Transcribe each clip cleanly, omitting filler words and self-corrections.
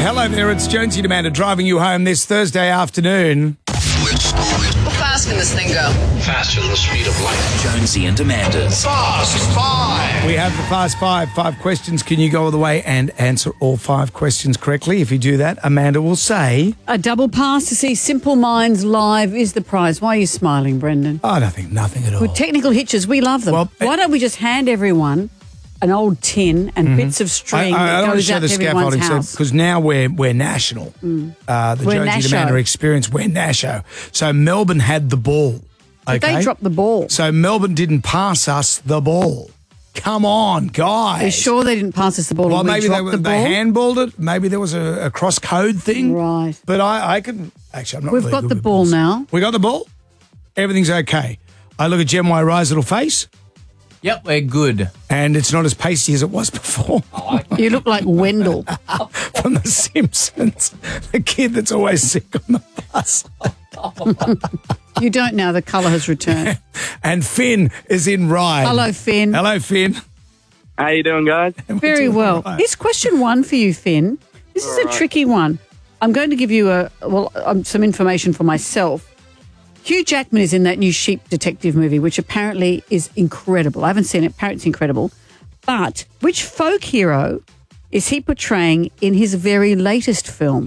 Hello there, it's Jonesy and Amanda driving you home this Thursday afternoon. How fast can this thing go? Faster than the speed of light. Jonesy and Amanda's Fast Five. We have the Fast Five. 5 questions. Can you go all the way and answer all 5 questions correctly? If you do that, Amanda will say... A double pass to see Simple Minds live is the prize. Why are you smiling, Brendan? Oh, nothing at all. With technical hitches, we love them. Well, why don't we just hand everyone an old tin and bits of string I that want to goes show out the to everyone's scaffolding house? because now we're national. The We're Jonesy and Amanda Nasho. experience, we're Nasho. So Melbourne had the ball. But Okay? they dropped the ball. So Melbourne didn't pass us the ball. Come on, guys. They're sure they didn't pass us the ball Well, and we maybe dropped the they ball? handballed it. Maybe there was a cross-code thing. Right. But I can... Actually, I'm not We've really got good the with ball balls. now. We got the ball? Everything's okay. I look at Gem Y's little face, Yep, we're good. and it's not as pasty as it was before. You look like Wendell. From The Simpsons. The kid that's always sick on the bus. You don't now. The colour has returned. And Finn is in ride. Hello, Finn. Hello, Finn. How you doing, guys? Very well. Here's question 1 for you, Finn. This is a tricky one. I'm going to give you some information for myself. Hugh Jackman is in that new Sheep Detective movie, which apparently is incredible. I haven't seen it. Apparently it's incredible. But which folk hero is he portraying in his very latest film?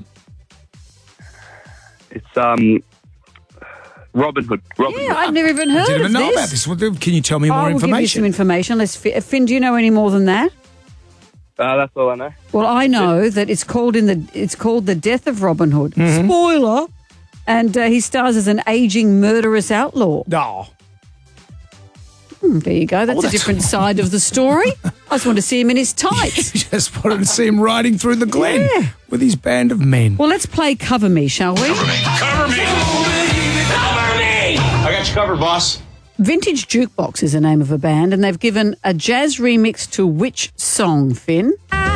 It's Robin Hood. Yeah, I've never even heard Didn't of even know about this. this. Well, can you tell me more I will give you some information? information. Finn, do you know any more than that? That's all I know. Well, I know that it's called The Death of Robin Hood. Spoiler. And he stars as an aging murderous outlaw. No. There you go. That's a different side of the story. I just want to see him in his tights. Just wanted to see him riding through the glen Yeah. with his band of men. Well, let's play Cover Me, shall we? Cover me. Cover me. I got you covered, boss. Vintage Jukebox is the name of a band, and they've given a jazz remix to which song, Finn?